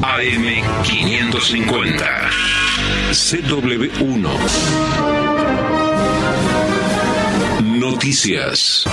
AM550. CW1. Noticias.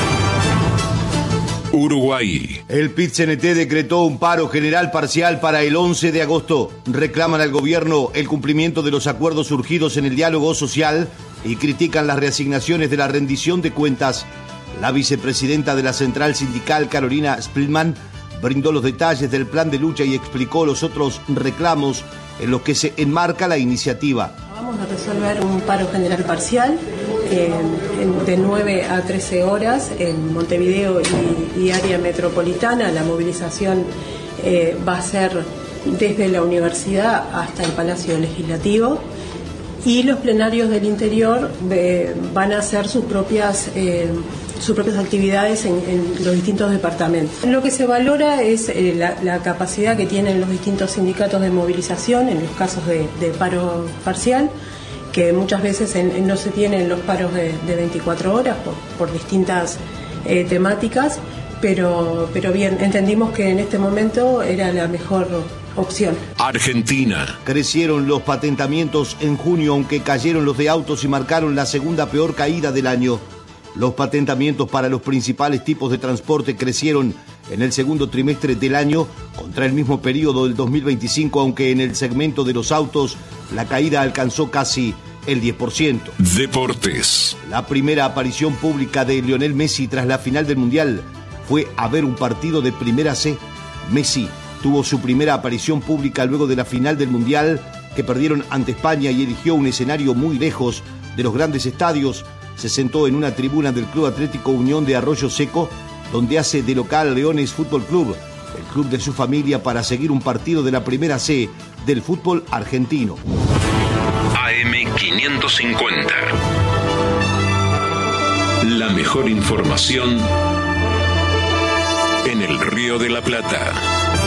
Uruguay. El PIT-CNT decretó un paro general parcial para el 11 de agosto. Reclaman al gobierno el cumplimiento de los acuerdos surgidos en el diálogo social y critican las reasignaciones de la rendición de cuentas. La vicepresidenta de la Central Sindical, Carolina Spillman, brindó los detalles del plan de lucha y explicó los otros reclamos en los que se enmarca la iniciativa. Vamos a resolver un paro general parcial de 9 a 13 horas en Montevideo y área metropolitana. La movilización va a ser desde la universidad hasta el Palacio Legislativo, y los plenarios del interior van a hacer sus propias actividades en los distintos departamentos. Lo que se valora es la capacidad que tienen los distintos sindicatos de movilización en los casos de paro parcial, que muchas veces no se tienen los paros de 24 horas por distintas temáticas, pero bien, entendimos que en este momento era la mejor opción. Argentina. Crecieron los patentamientos en junio, aunque cayeron los de autos y marcaron la segunda peor caída del año. Los patentamientos para los principales tipos de transporte crecieron en el segundo trimestre del año contra el mismo periodo del 2025, aunque en el segmento de los autos la caída alcanzó casi el 10%. Deportes. La primera aparición pública de Lionel Messi tras la final del Mundial fue a ver un partido de Primera C. Messi tuvo su primera aparición pública luego de la final del Mundial que perdieron ante España y eligió un escenario muy lejos de los grandes estadios. Se sentó en una tribuna del Club Atlético Unión de Arroyo Seco, donde hace de local Leones Fútbol Club, el club de su familia, para seguir un partido de la Primera C del fútbol argentino. AM550. La mejor información en el Río de la Plata.